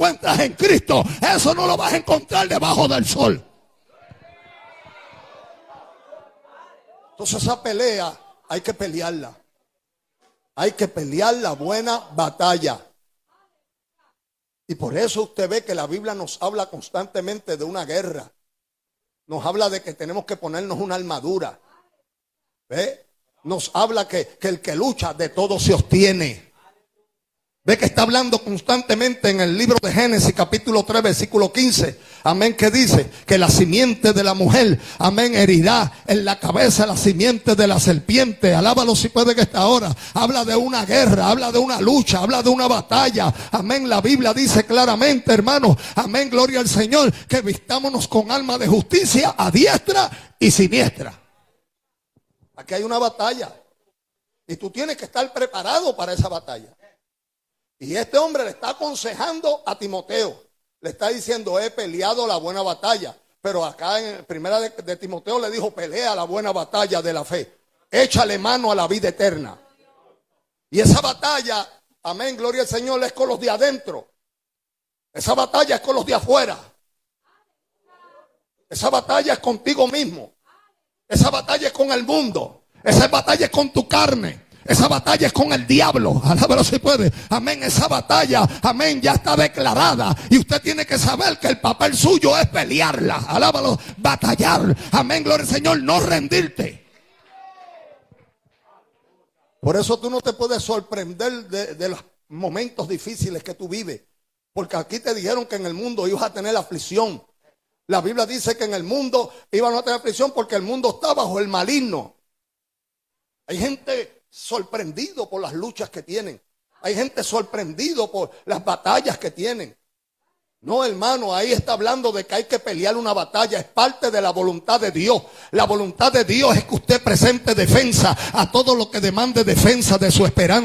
encuentras en Cristo, eso no lo vas a encontrar debajo del sol. Entonces esa pelea hay que pelearla. Hay que pelear la buena batalla. Y por eso usted ve que la Biblia nos habla constantemente de una guerra. Nos habla de que tenemos que ponernos una armadura. ¿Ve? Nos habla que el que lucha de todo se obtiene. Ve que está hablando constantemente en el libro de Génesis capítulo 3 versículo 15. Amén, que dice que la simiente de la mujer, amén, herirá en la cabeza la simiente de la serpiente. Alábalo si puede que esta hora. Habla de una guerra, habla de una lucha, habla de una batalla. Amén, la Biblia dice claramente, hermano, amén, gloria al Señor, que vistámonos con alma de justicia a diestra y siniestra. Aquí hay una batalla y tú tienes que estar preparado para esa batalla. Y este hombre le está aconsejando a Timoteo. Le está diciendo, he peleado la buena batalla. Pero acá en primera de Timoteo le dijo, pelea la buena batalla de la fe. Échale mano a la vida eterna. Y esa batalla, amén, gloria al Señor, es con los de adentro. Esa batalla es con los de afuera. Esa batalla es contigo mismo. Esa batalla es con el mundo. Esa batalla es con tu carne. Esa batalla es con el diablo. Alábalo si puede. Amén. Esa batalla, amén, ya está declarada. Y usted tiene que saber que el papel suyo es pelearla. Alábalo, batallar. Amén, gloria al Señor, no rendirte. Por eso tú no te puedes sorprender de los momentos difíciles que tú vives. Porque aquí te dijeron que en el mundo ibas a tener aflicción. La Biblia dice que en el mundo iban a tener aflicción porque el mundo está bajo el maligno. Hay gente sorprendido por las luchas que tienen. Hay gente sorprendido por las batallas que tienen. No, hermano, ahí está hablando de que hay que pelear una batalla. Es parte de la voluntad de Dios. La voluntad de Dios es que usted presente defensa a todo lo que demande defensa de su esperanza.